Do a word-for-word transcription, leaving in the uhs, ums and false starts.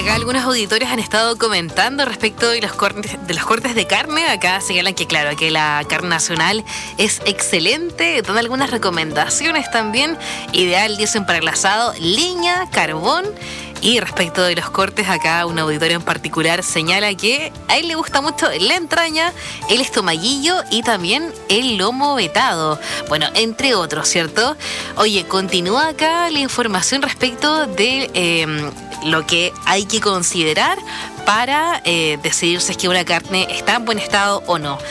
acá algunos auditores han estado comentando respecto de los cortes de los cortes de carne. Acá señalan que claro, que la carne nacional es excelente, dan algunas recomendaciones también, ideal dicen para el asado, leña, carbón. Y respecto de los cortes, acá un auditorio en particular señala que a él le gusta mucho la entraña, el estomaguillo y también el lomo vetado. Bueno, entre otros, ¿cierto? Oye, continúa acá la información respecto de eh, lo que hay que considerar para eh, decidir si es que una carne está en buen estado o no.